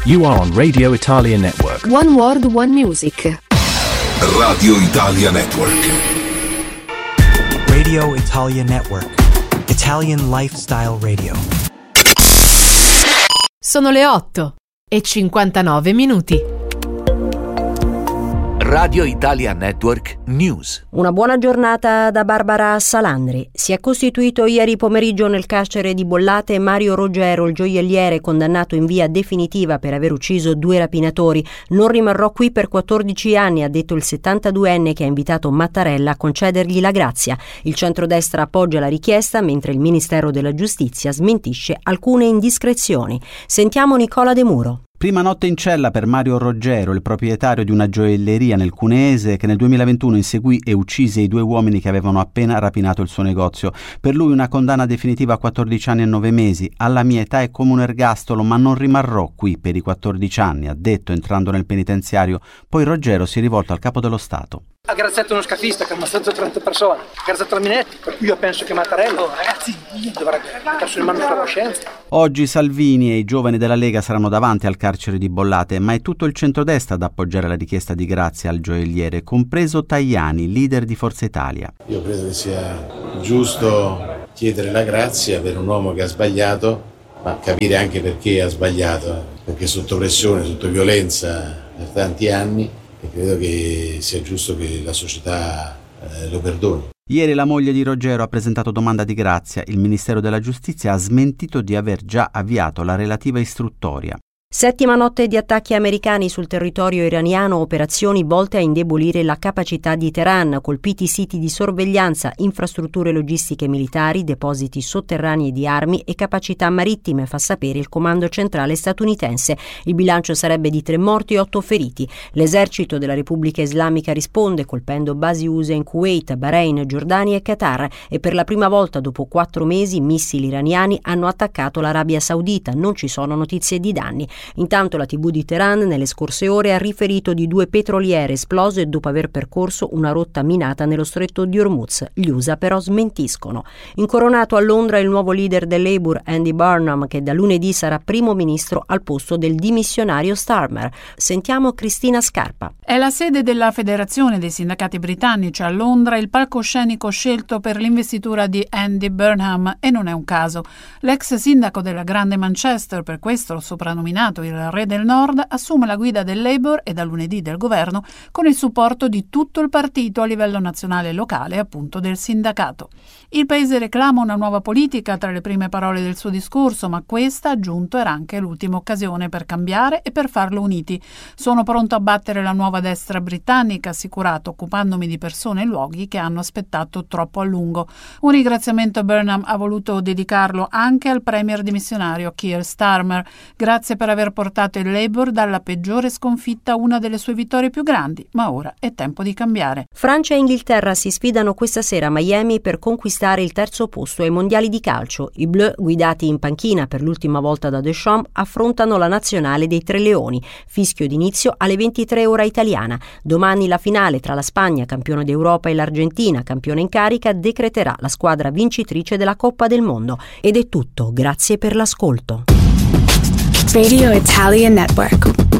You are on Radio Italia Network. One World, One Music. Radio Italia Network. Radio Italia Network. Italian Lifestyle Radio. Sono le 8:59. Radio Italia Network News. Una buona giornata da Barbara Salandri. Si è costituito ieri pomeriggio nel carcere di Bollate Mario Roggero, il gioielliere condannato in via definitiva per aver ucciso 2 rapinatori. Non rimarrò qui per 14 anni, ha detto il 72enne che ha invitato Mattarella a concedergli la grazia. Il centrodestra appoggia la richiesta, mentre il Ministero della Giustizia smentisce alcune indiscrezioni. Sentiamo Nicola De Muro. Prima notte in cella per Mario Roggero, il proprietario di una gioielleria nel Cuneese che nel 2021 inseguì e uccise i 2 uomini che avevano appena rapinato il suo negozio. Per lui una condanna definitiva a 14 anni e 9 mesi. Alla mia età è come un ergastolo, ma non rimarrò qui per i 14 anni, ha detto entrando nel penitenziario. Poi Roggero si è rivolto al capo dello Stato. Ha graziato uno scafista che ha ammazzato 30 persone, ha graziato la Minetti, per cui io penso che Mattarella, ragazzi, dovrebbe mettersi in mano sulla coscienza. Oggi Salvini e i giovani della Lega saranno davanti al carcere di Bollate, ma è tutto il centrodestra ad appoggiare la richiesta di grazia al gioielliere, compreso Tajani, leader di Forza Italia. Io credo che sia giusto chiedere la grazia per un uomo che ha sbagliato, ma capire anche perché ha sbagliato, perché sotto pressione, sotto violenza per tanti anni. E credo che sia giusto che la società lo perdoni. Ieri la moglie di Roggero ha presentato domanda di grazia. Il Ministero della Giustizia ha smentito di aver già avviato la relativa istruttoria. Settima notte di attacchi americani sul territorio iraniano, operazioni volte a indebolire la capacità di Teheran, colpiti siti di sorveglianza, infrastrutture logistiche militari, depositi sotterranei di armi e capacità marittime, fa sapere il comando centrale statunitense. Il bilancio sarebbe di 3 morti e 8 feriti. L'esercito della Repubblica Islamica risponde colpendo basi USA in Kuwait, Bahrain, Giordania e Qatar, e per la prima volta dopo 4 mesi missili iraniani hanno attaccato l'Arabia Saudita. Non ci sono notizie di danni. Intanto la TV di Teheran nelle scorse ore ha riferito di 2 petroliere esplose dopo aver percorso una rotta minata nello stretto di Hormuz. Gli USA però smentiscono. Incoronato a Londra il nuovo leader del Labour, Andy Burnham, che da lunedì sarà primo ministro al posto del dimissionario Starmer. Sentiamo Cristina Scarpa. È la sede della Federazione dei Sindacati Britannici a Londra il palcoscenico scelto per l'investitura di Andy Burnham, e non è un caso. L'ex sindaco della Grande Manchester, per questo soprannominato il Re del Nord, assume la guida del Labour e da lunedì del governo con il supporto di tutto il partito a livello nazionale e locale, appunto del sindacato. Il paese reclama una nuova politica tra le prime parole del suo discorso, ma questa, ha aggiunto, era anche l'ultima occasione per cambiare e per farlo uniti. Sono pronto a battere la nuova destra britannica, ha assicurato, occupandomi di persone e luoghi che hanno aspettato troppo a lungo. Un ringraziamento Burnham ha voluto dedicarlo anche al premier dimissionario Keir Starmer. Grazie per aver portato il Labour dalla peggiore sconfitta a una delle sue vittorie più grandi, ma ora è tempo di cambiare. Francia e Inghilterra si sfidano questa sera a Miami per conquistare il 3° posto ai mondiali di calcio. I Bleu, guidati in panchina per l'ultima volta da Deschamps, affrontano la nazionale dei 3 Leoni. Fischio d'inizio alle 23 ora italiana. Domani la finale tra la Spagna, campione d'Europa, e l'Argentina, campione in carica, decreterà la squadra vincitrice della Coppa del Mondo. Ed è tutto, grazie per l'ascolto. Radio Italia Network.